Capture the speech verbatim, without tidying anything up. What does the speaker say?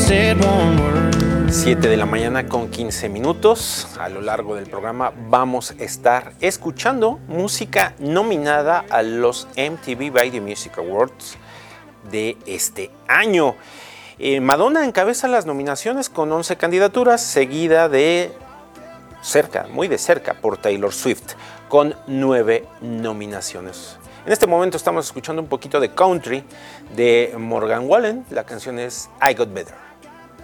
said one word. siete de la mañana con quince minutos. A lo largo del programa vamos a estar escuchando música nominada a los M T V Video Music Awards de este año. Eh, Madonna encabeza las nominaciones con once candidaturas, seguida de cerca, muy de cerca, por Taylor Swift, con nueve nominaciones. En este momento estamos escuchando un poquito de country de Morgan Wallen. La canción es I Got Better.